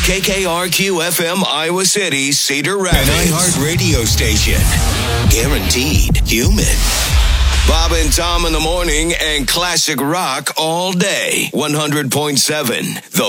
KKRQ FM Iowa City, Cedar Rapids. An iHeart radio station. Guaranteed human. Bob and Tom in the morning and classic rock all day. 100.7. The